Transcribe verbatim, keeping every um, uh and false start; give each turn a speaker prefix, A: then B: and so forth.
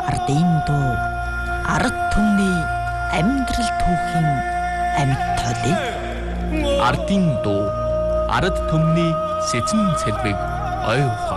A: ардын дуу ард түмний амьдрал түүхийн амьд толыг
B: ардын дуу ард түмний сэцэн цэлбэг ой ухаан